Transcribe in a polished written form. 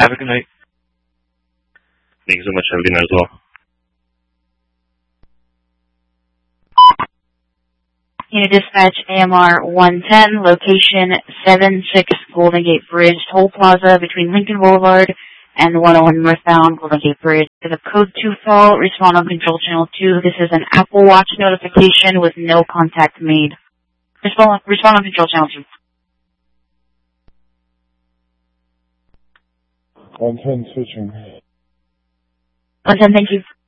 Have a good night. Thank you so much. Have a good night as well. Unit Dispatch AMR 110, location 76 Golden Gate Bridge, Toll Plaza between Lincoln Boulevard and 101 northbound Golden Gate Bridge. For the code 2 fall, respond on control channel 2. This is an Apple Watch notification with no contact made. Respond on control channel 2. 110 switching. 110, thank you.